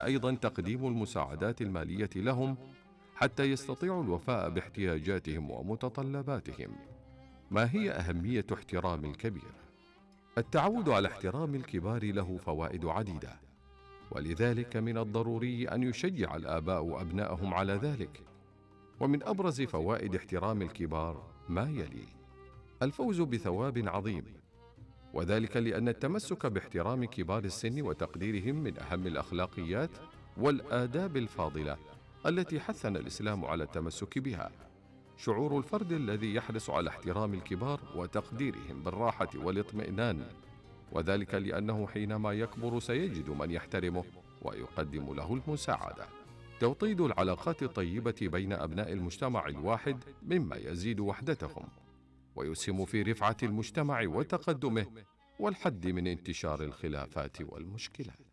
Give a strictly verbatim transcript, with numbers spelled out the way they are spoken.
أيضا تقديم المساعدات المالية لهم حتى يستطيعوا الوفاء باحتياجاتهم ومتطلباتهم. ما هي أهمية احترام الكبير؟ التعود على احترام الكبار له فوائد عديدة، ولذلك من الضروري أن يشجع الآباء أبنائهم على ذلك. ومن أبرز فوائد احترام الكبار ما يلي: الفوز بثواب عظيم، وذلك لأن التمسك باحترام كبار السن وتقديرهم من أهم الأخلاقيات والآداب الفاضلة التي حثنا الإسلام على التمسك بها. شعور الفرد الذي يحرص على احترام الكبار وتقديرهم بالراحة والاطمئنان، وذلك لأنه حينما يكبر سيجد من يحترمه ويقدم له المساعدة. توطيد العلاقات الطيبة بين أبناء المجتمع الواحد مما يزيد وحدتهم ويسهم في رفعة المجتمع وتقدمه والحد من انتشار الخلافات والمشكلات.